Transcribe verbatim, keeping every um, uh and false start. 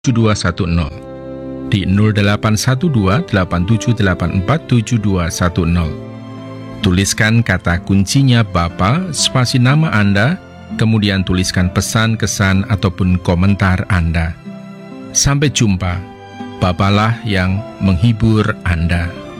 tujuh dua satu nol, di nol delapan satu dua delapan tujuh delapan empat tujuh dua satu nol. Tuliskan kata kuncinya Bapa, spasi nama Anda, kemudian tuliskan pesan, kesan, ataupun komentar Anda. Sampai jumpa. Bapalah yang menghibur Anda.